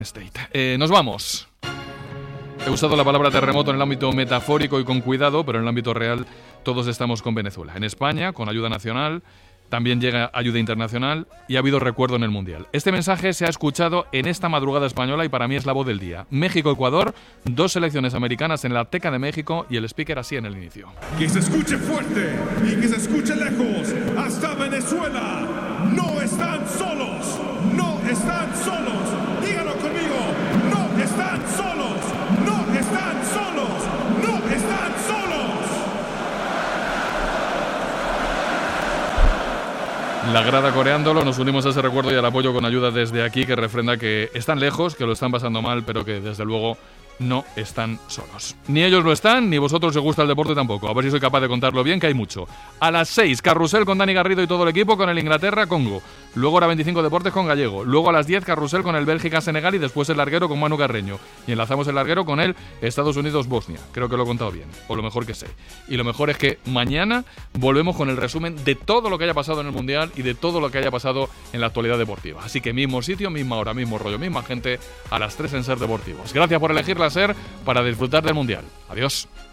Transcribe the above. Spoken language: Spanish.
State. Nos vamos. He usado la palabra terremoto en el ámbito metafórico y con cuidado, pero en el ámbito real todos estamos con Venezuela. En España, con ayuda nacional, también llega ayuda internacional y ha habido recuerdo en el Mundial. Este mensaje se ha escuchado en esta madrugada española y para mí es la voz del día. México-Ecuador, 2 selecciones americanas en la Azteca de México y el speaker así en el inicio. Que se escuche fuerte y que se escuche lejos. Hasta Venezuela. No están solos. No están solos. Díganlo conmigo. No están solos. No están solos. No están solos. La grada coreándolo, nos unimos a ese recuerdo y al apoyo con ayuda desde aquí que refrenda que están lejos, que lo están pasando mal, pero que desde luego no están solos. Ni ellos lo están, ni vosotros os gusta el deporte tampoco. A ver si soy capaz de contarlo bien, que hay mucho. A las 6, Carrusel con Dani Garrido y todo el equipo con el Inglaterra-Congo. Luego hora 25 Deportes con Gallego. Luego a las 10, Carrusel con el Bélgica-Senegal y después el larguero con Manu Carreño. Y enlazamos el larguero con el Estados Unidos-Bosnia. Creo que lo he contado bien, o lo mejor que sé. Y lo mejor es que mañana volvemos con el resumen de todo lo que haya pasado en el Mundial y de todo lo que haya pasado en la actualidad deportiva. Así que mismo sitio, misma hora, mismo rollo, misma gente, a las 3 en Ser Deportivos. Gracias por elegir la Ser para disfrutar del Mundial. Adiós.